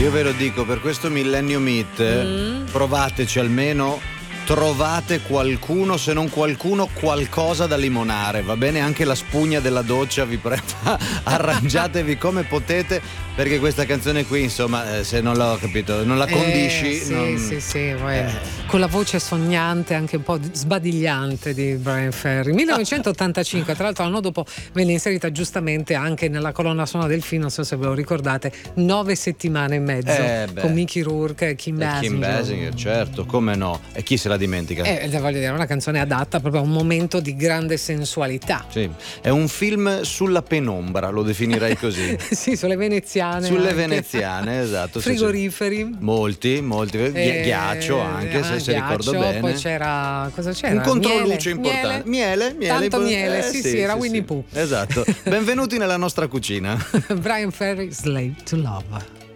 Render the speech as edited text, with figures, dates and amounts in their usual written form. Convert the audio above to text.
Io ve lo dico, per questo Millennium Hit, provateci almeno. Trovate qualcuno, se non qualcuno, qualcosa da limonare, va bene? Anche la spugna della doccia, vi prego, arrangiatevi come potete, perché questa canzone qui, insomma, se non l'ho capito, non la condisci. Sì, con la voce sognante, anche un po' sbadigliante di Brian Ferry. 1985, tra l'altro l'anno dopo venne inserita giustamente anche nella colonna sonora del film, non so se ve lo ricordate, 9 settimane e mezzo, con Mickey Rourke e Kim Basinger. Kim Basinger, certo, come no? E chi se la dimentica? Voglio dire, è una canzone adatta proprio a un momento di grande sensualità. Sì, è un film sulla penombra, lo definirei così. Sì, sulle veneziane. Sulle anche. veneziane, esatto. Frigoriferi. Molti, ghiaccio anche, se ricordo bene. Poi cosa c'era? Un controluce importante. Miele. Tanto miele, sì, era Winnie Pooh. Esatto. Benvenuti nella nostra cucina. Brian Ferry, Slave to Love.